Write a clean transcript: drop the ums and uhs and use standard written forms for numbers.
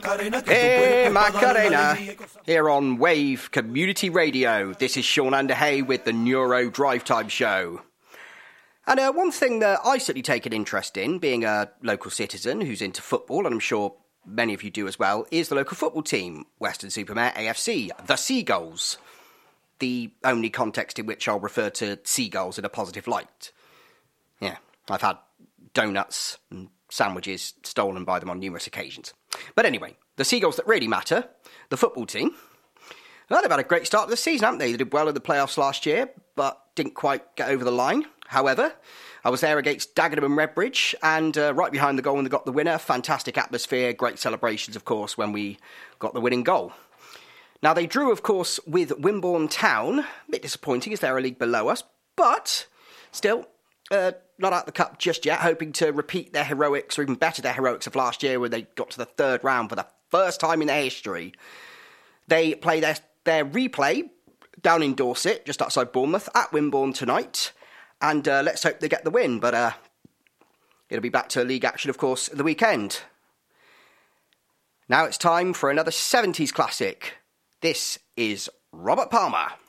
Hey Macarena, here on Wave Community Radio. This is Sean Underhay with the Neuro Drive Time Show. And one thing that I certainly take an interest in, being a local citizen who's into football, and I'm sure many of you do as well, is the local football team, Weston-super-Mare AFC, the Seagulls. The only context in which I'll refer to seagulls in a positive light. Yeah, I've had donuts and sandwiches stolen by them on numerous occasions. But anyway, the Seagulls that really matter, the football team, well, they've had a great start to the season, haven't they? They did well in the playoffs last year, but didn't quite get over the line. However, I was there against Dagenham and Redbridge, and right behind the goal when they got the winner, fantastic atmosphere, great celebrations, of course, when we got the winning goal. Now, they drew, of course, with Wimborne Town. A bit disappointing as they're a league below us, but still, not out the cup just yet, hoping to repeat their heroics, or even better their heroics of last year, where they got to the third round for the first time in their history. They play their replay down in Dorset, just outside Bournemouth, at Wimborne tonight, and let's hope they get the win, but it'll be back to league action, of course, the weekend. Now it's time for another 70s classic. This is Robert Palmer.